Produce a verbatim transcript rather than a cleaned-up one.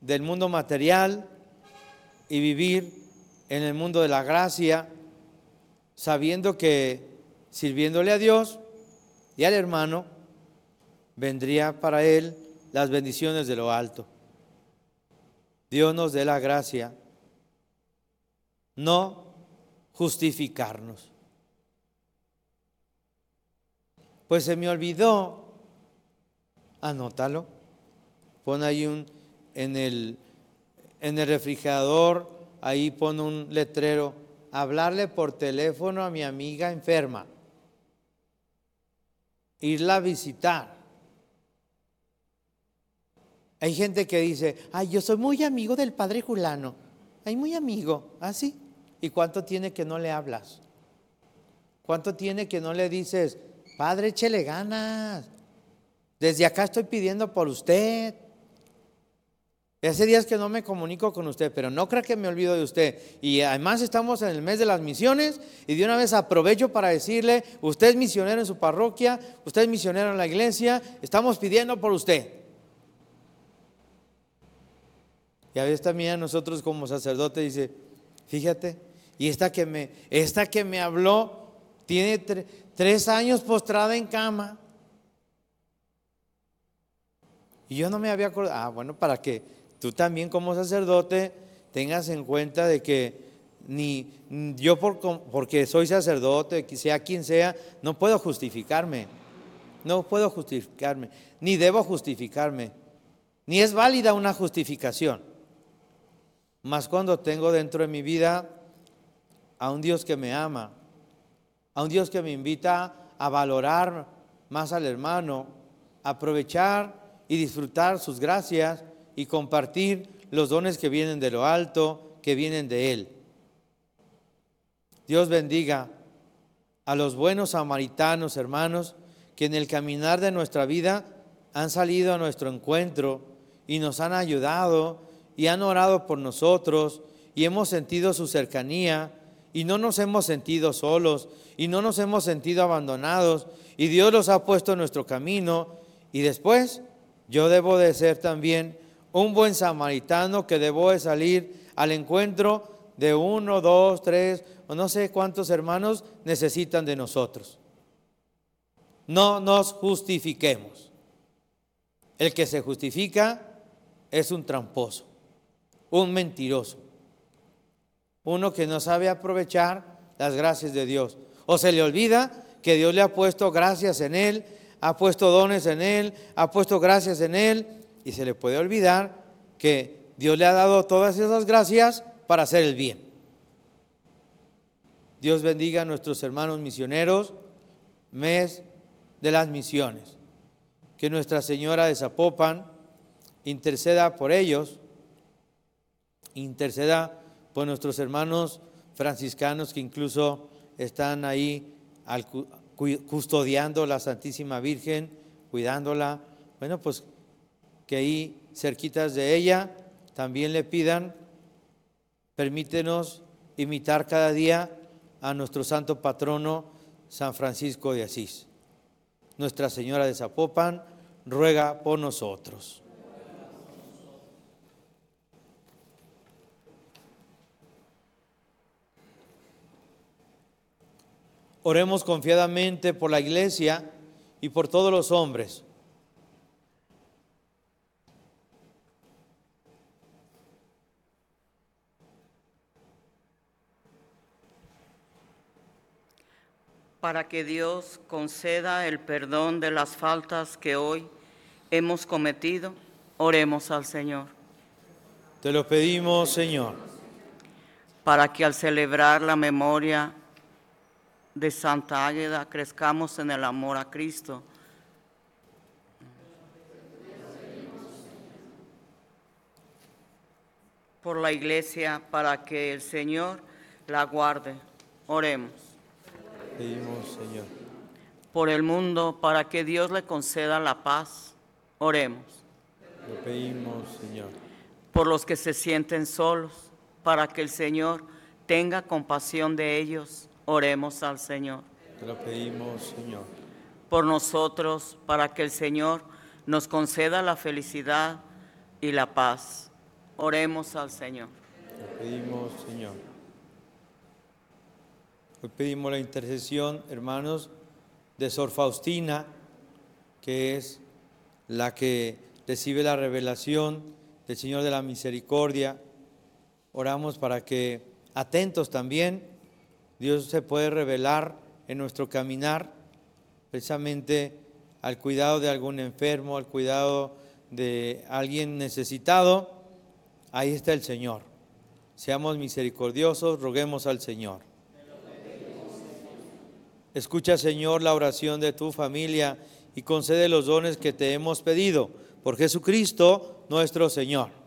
del mundo material y vivir en el mundo de la gracia, sabiendo que sirviéndole a Dios y al hermano, vendría para él las bendiciones de lo alto. Dios nos dé la gracia, no justificarnos. Pues se me olvidó, anótalo, pon ahí un, en el, en el refrigerador, ahí pon un letrero, hablarle por teléfono a mi amiga enferma, irla a visitar. Hay gente que dice, ay, yo soy muy amigo del padre Julano, ay, muy amigo, ¿ah, sí? ¿Y cuánto tiene que no le hablas? ¿Cuánto tiene que no le dices, padre, échele ganas, desde acá estoy pidiendo por usted? Hace días que no me comunico con usted, pero no crea que me olvido de usted. Y además estamos en el mes de las misiones y de una vez aprovecho para decirle, usted es misionero en su parroquia, usted es misionero en la iglesia, estamos pidiendo por usted. Y a veces también nosotros como sacerdote dice, fíjate, y esta que me, esta que me habló tiene tre, tres años postrada en cama. Y yo no me había acordado. Ah, bueno, para que tú también como sacerdote tengas en cuenta de que ni yo por, porque soy sacerdote, sea quien sea, no puedo justificarme. No puedo justificarme, ni debo justificarme, ni es válida una justificación. Mas cuando tengo dentro de mi vida a un Dios que me ama, a un Dios que me invita a valorar más al hermano, a aprovechar y disfrutar sus gracias y compartir los dones que vienen de lo alto, que vienen de Él. Dios bendiga a los buenos samaritanos, hermanos, que en el caminar de nuestra vida han salido a nuestro encuentro y nos han ayudado y han orado por nosotros y hemos sentido su cercanía y no nos hemos sentido solos y no nos hemos sentido abandonados y Dios los ha puesto en nuestro camino. Y después yo debo de ser también un buen samaritano que debo de salir al encuentro de uno, dos, tres o no sé cuántos hermanos necesitan de nosotros. No nos justifiquemos. El que se justifica es un tramposo, un mentiroso, uno que no sabe aprovechar las gracias de Dios. O se le olvida que Dios le ha puesto gracias en él, ha puesto dones en él, ha puesto gracias en él, y se le puede olvidar que Dios le ha dado todas esas gracias para hacer el bien. Dios bendiga a nuestros hermanos misioneros, mes de las misiones. Que Nuestra Señora de Zapopan interceda por ellos, interceda por nuestros hermanos franciscanos que incluso están ahí al, custodiando la Santísima Virgen, cuidándola. Bueno, pues que ahí cerquitas de ella también le pidan, permítenos imitar cada día a nuestro santo patrono San Francisco de Asís. Nuestra Señora de Zapopan ruega por nosotros. Oremos confiadamente por la Iglesia y por todos los hombres. Para que Dios conceda el perdón de las faltas que hoy hemos cometido, oremos al Señor. Te lo pedimos, Señor. Para que al celebrar la memoria de Santa Águeda crezcamos en el amor a Cristo. Por la Iglesia, para que el Señor la guarde, oremos. Pedimos, Señor. Por el mundo, para que Dios le conceda la paz, oremos. Lo pedimos, Señor. Por los que se sienten solos, para que el Señor tenga compasión de ellos, oremos al Señor. Te lo pedimos, Señor. Por nosotros, para que el Señor nos conceda la felicidad y la paz, Oremos al Señor. Te pedimos, Señor. Hoy pedimos la intercesión, hermanos, de Sor Faustina, que es la que recibe la revelación del Señor de la Misericordia. Oramos para que, atentos también, Dios se puede revelar en nuestro caminar, precisamente al cuidado de algún enfermo, al cuidado de alguien necesitado. Ahí está el Señor. Seamos misericordiosos, roguemos al Señor. Escucha, Señor, la oración de tu familia y concede los dones que te hemos pedido. Por Jesucristo nuestro Señor.